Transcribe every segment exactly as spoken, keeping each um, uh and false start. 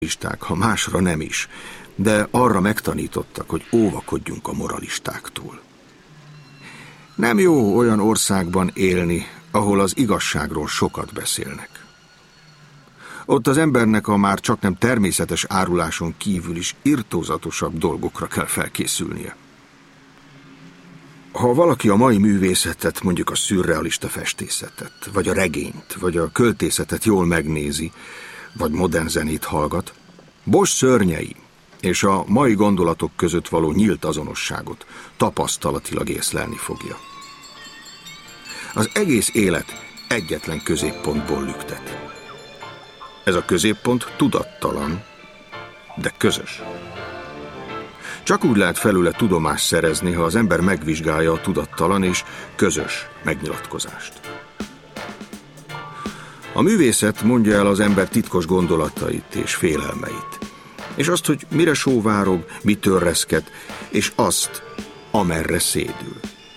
moralisták, ha másra nem is, de arra megtanítottak, hogy óvakodjunk a moralistáktól. Nem jó olyan országban élni, ahol az igazságról sokat beszélnek. Ott az embernek a már csaknem természetes áruláson kívül is irtózatosabb dolgokra kell felkészülnie. Ha valaki a mai művészetet, mondjuk a szürrealista festészetet, vagy a regényt, vagy a költészetet jól megnézi, vagy modern zenét hallgat, Bosch szörnyei és a mai gondolatok között való nyílt azonosságot tapasztalatilag észlelni fogja. Az egész élet egyetlen középpontból lüktet. Ez a középpont tudattalan, de közös. Csak úgy lehet felőle tudomást szerezni, ha az ember megvizsgálja a tudattalan és közös megnyilatkozást. A művészet mondja el az ember titkos gondolatait és félelmeit, és azt, hogy mire sóvárog, mi törreszket, és azt, amerre szédül.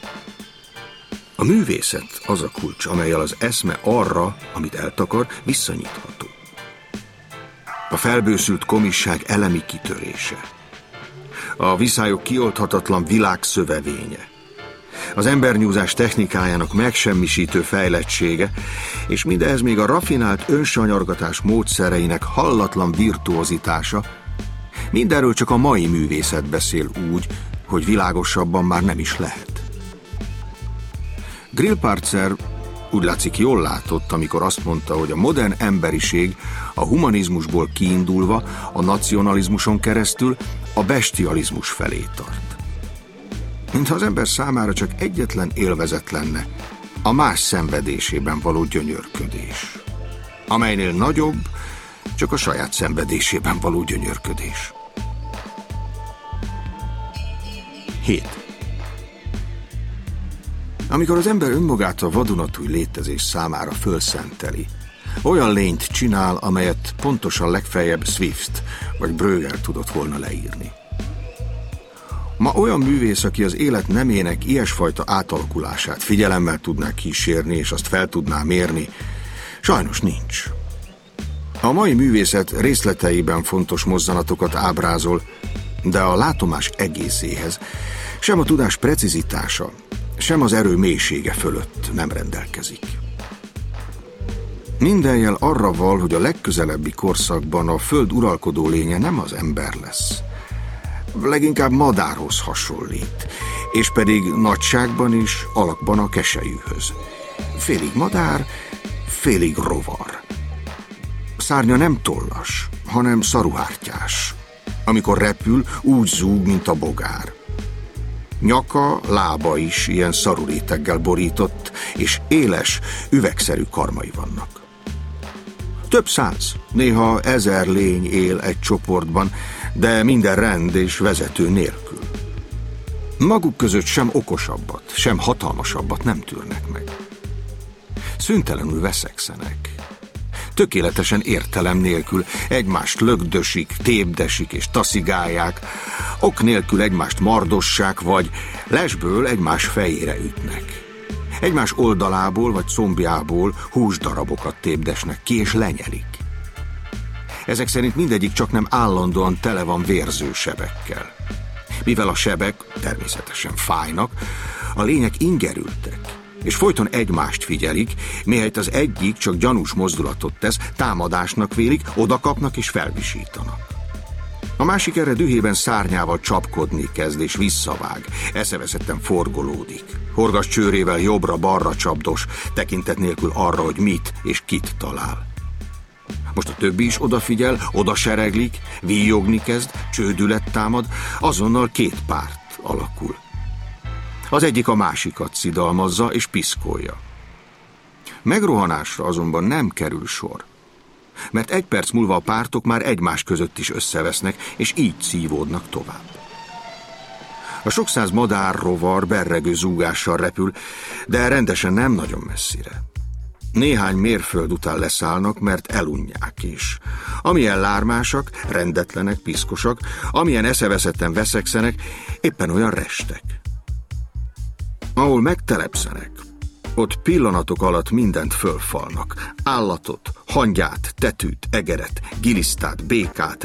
A művészet az a kulcs, amellyel az eszme arra, amit eltakar, visszanyitható. A felbőszült komisság elemi kitörése. A viszályok kioldhatatlan világszövevénye. Az embernyúzás technikájának megsemmisítő fejlettsége, és mindehhez még a rafinált önsanyargatás módszereinek hallatlan virtuozitása, mindenről csak a mai művészet beszél úgy, hogy világosabban már nem is lehet. Grillparzer úgy látszik jól látott, amikor azt mondta, hogy a modern emberiség a humanizmusból kiindulva a nacionalizmuson keresztül a bestializmus felé tart. Mintha az ember számára csak egyetlen élvezet lenne a más szenvedésében való gyönyörködés, amelynél nagyobb csak a saját szenvedésében való gyönyörködés. hét. Amikor az ember önmagát a vadonatúj létezés számára fölszenteli, olyan lényt csinál, amelyet pontosan legfeljebb Swift vagy Breuer tudott volna leírni. Ma olyan művész, aki az élet nemének ilyesfajta átalakulását figyelemmel tudná kísérni, és azt fel tudná mérni, sajnos nincs. A mai művészet részleteiben fontos mozzanatokat ábrázol, de a látomás egészéhez sem a tudás precizitása, sem az erő mélysége fölött nem rendelkezik. Minden jel arra val, hogy a legközelebbi korszakban a föld uralkodó lénye nem az ember lesz, leginkább madárhoz hasonlít, és pedig nagyságban és alakban a keselyűhöz. Félig madár, félig rovar. Szárnya nem tollas, hanem szaruhártyás. Amikor repül, úgy zúg, mint a bogár. Nyaka, lába is ilyen szaruréteggel borított, és éles, üvegszerű karmai vannak. Több száz, néha ezer lény él egy csoportban, de minden rend és vezető nélkül. Maguk között sem okosabbat, sem hatalmasabbat nem tűrnek meg. Szüntelenül veszekszenek. Tökéletesen értelem nélkül egymást lögdösik, tépdesik és taszigálják, ok nélkül egymást mardossák, vagy lesből egymás fejére ütnek. Egymás oldalából vagy combjából húsdarabokat tépdesnek ki és lenyelik. Ezek szerint mindegyik csak nem állandóan tele van vérző sebekkel. Mivel a sebek természetesen fájnak, a lények ingerültek, és folyton egymást figyelik, mihelyt az egyik csak gyanús mozdulatot tesz, támadásnak vélik, odakapnak és felvisítanak. A másik erre dühében szárnyával csapkodni kezd és visszavág, eszeveszetten forgolódik. Horgas csőrével jobbra-balra csapdos, tekintet nélkül arra, hogy mit és kit talál. Most a többi is odafigyel, odasereglik, víjogni kezd, csődület támad, azonnal két párt alakul. Az egyik a másikat szidalmazza és piszkolja. Megrohanásra azonban nem kerül sor, mert egy perc múlva a pártok már egymás között is összevesznek, és így szívódnak tovább. A sok száz madár, rovar berregő zúgással repül, de rendesen nem nagyon messzire. Néhány mérföld után leszállnak, mert elunják is. Amilyen lármásak, rendetlenek, piszkosak, amilyen eszeveszetten veszekszenek, éppen olyan restek. Ahol megtelepszenek, Ott pillanatok alatt mindent fölfalnak. Állatot, hangyát, tetűt, egeret, gilisztát, békát,